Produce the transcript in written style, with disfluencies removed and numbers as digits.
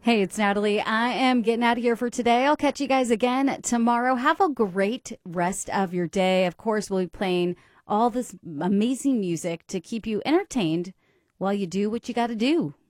Hey, it's Natalie. I am getting out of here for today. I'll catch you guys again tomorrow. Have a great rest of your day. Of course, we'll be playing all this amazing music to keep you entertained while you do what you got to do.